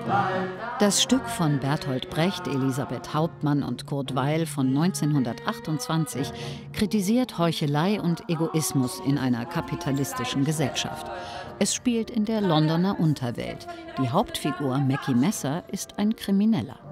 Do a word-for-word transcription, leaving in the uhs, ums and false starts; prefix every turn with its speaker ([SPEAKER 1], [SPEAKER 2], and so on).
[SPEAKER 1] Das Stück von Bertolt Brecht, Elisabeth Hauptmann und Kurt Weill von neunzehnhundertachtundzwanzig kritisiert Heuchelei und Egoismus in einer kapitalistischen Gesellschaft. Es spielt in der Londoner Unterwelt. Die Hauptfigur Mackie Messer ist ein Krimineller.